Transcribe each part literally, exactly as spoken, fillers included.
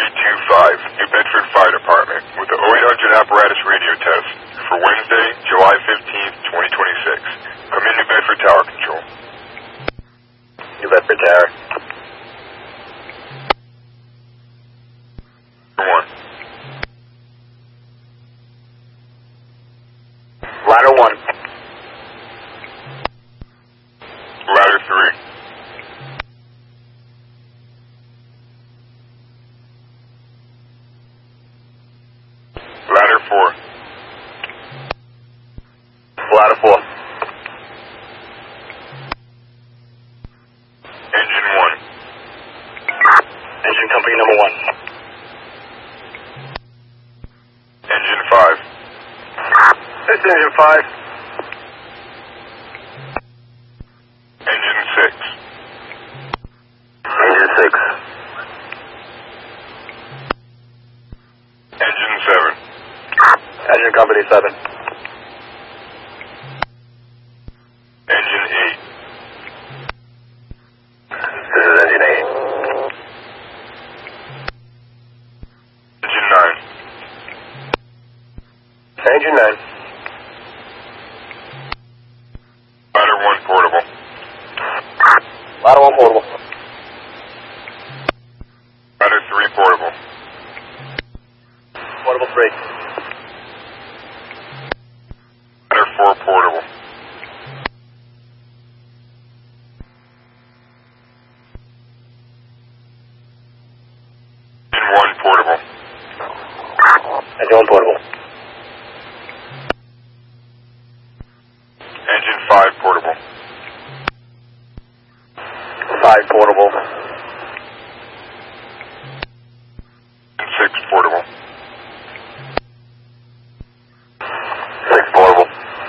three two five, New Bedford Fire Department, with the oh eight hundred apparatus radio test for Wednesday, July fifteenth, twenty twenty-six. Come in, New Bedford Tower Control. New Bedford Tower. One. Ladder one. Ladder three. Ladder four. Ladder four. Engine one. Engine company number one. Engine five. This is engine five. Engine six. Engine six. Engine seven. Engine company seven. Engine eight. This is engine eight. Engine nine. Engine nine. Ladder one portable. Ladder one portable. Ladder three portable. Portable three. Ladder four portable. Engine one portable. Engine one portable. Engine five portable. Five portable. Engine six portable. Six portable.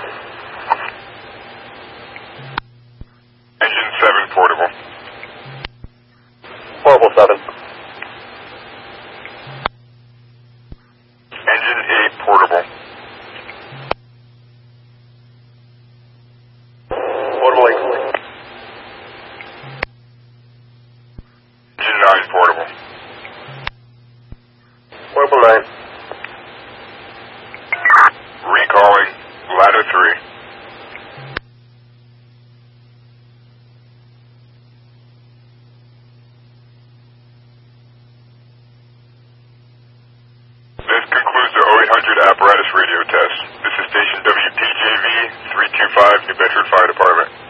Engine seven portable. Portable seven. Engine eight portable. Portable eight. Engine nine portable. Portable nine. Recalling ladder three. This concludes the oh eight hundred apparatus radio test. This is station W P J V three two five, New Bedford Fire Department.